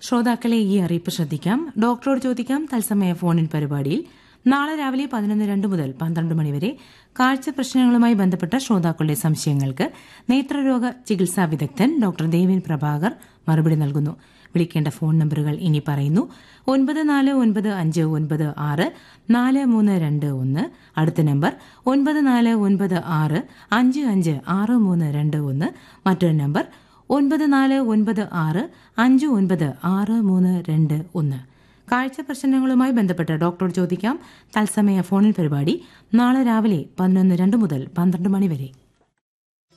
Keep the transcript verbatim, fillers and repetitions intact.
ശ്രോതാക്കളെ ഈ അറിയിപ്പ് ശ്രദ്ധിക്കാം. ഡോക്ടറോട് ചോദിക്കാം തത്സമയ ഫോണിൻ പരിപാടിയിൽ നാളെ രാവിലെ പതിനൊന്ന് രണ്ട് മുതൽ പന്ത്രണ്ട് മണിവരെ കാഴ്ച പ്രശ്നങ്ങളുമായി ബന്ധപ്പെട്ട ശ്രോതാക്കളുടെ സംശയങ്ങൾക്ക് നേത്രരോഗ ചികിത്സാ വിദഗ്ധൻ ഡോക്ടർ ദേവിൻ പ്രഭാകർ മറുപടി നൽകുന്നു. വിളിക്കേണ്ട ഫോൺ നമ്പറുകൾ ഇനി പറയുന്നു. ഒൻപത് നാല് ഒൻപത് അഞ്ച് ഒൻപത് ആറ് നാല് മൂന്ന് രണ്ട് ഒന്ന്. അടുത്ത നമ്പർ ഒൻപത് നാല് ഒൻപത് ആറ് അഞ്ച് അഞ്ച് ആറ് മൂന്ന് രണ്ട് ഒന്ന്. മറ്റൊരു നമ്പർ ഒൻപത് നാല് ഒൻപത് ആറ് അഞ്ച് ഒൻപത് ആറ് മൂന്ന് രണ്ട് ഒന്ന്. കാഴ്ച പ്രശ്നങ്ങളുമായി ബന്ധപ്പെട്ട് ഡോക്ടറോട് ചോദിക്കാം തത്സമയ ഫോണിൻ പരിപാടി നാളെ രാവിലെ പതിനൊന്ന് രണ്ട് മുതൽ പന്ത്രണ്ട് മണിവരെ.